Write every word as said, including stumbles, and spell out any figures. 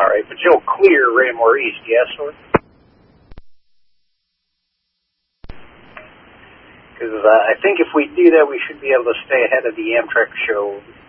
right, but you'll clear Raymore East, yes, sir? Because uh, I think if we do that, we should be able to stay ahead of the Amtrak show